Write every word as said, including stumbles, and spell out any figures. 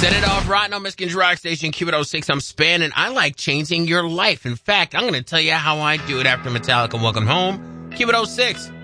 Set it off right on Michigan's Rock Station, Q one oh six. I'm Span, and I like changing your life. In fact, I'm going to tell you how I do it after Metallica. Welcome home, Q one oh six.